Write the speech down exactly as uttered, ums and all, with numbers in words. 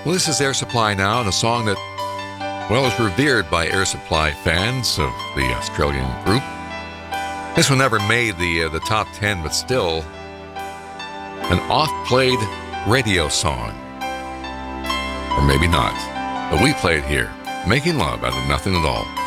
Well, this is Air Supply now, and a song that, well, is revered by Air Supply fans of the Australian group. This one never made the uh, the top ten, but still an oft-played radio song. Or maybe not. But we play it here, Making Love Out of Nothing at All.